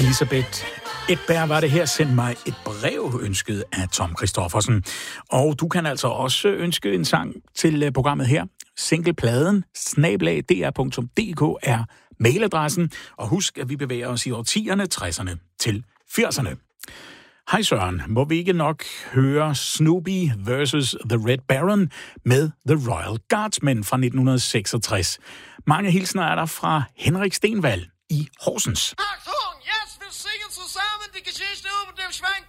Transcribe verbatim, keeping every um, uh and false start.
Elisabeth Edberg var det her. Send mig et brev, ønsket af Tom Christoffersen. Og du kan altså også ønske en sang til programmet her. Singlepladen snabel-a d r punktum d k er mailadressen. Og husk, at vi bevæger os i årtierne, tresserne til firserne. Hej Søren, må vi ikke nok høre Snoopy versus The Red Baron med The Royal Guardsmen fra nitten seksogtres. Mange hilsner er der fra Henrik Stenvald i Horsens. Achtung, jetzt wir singen zusammen die Geschichte über den Schwein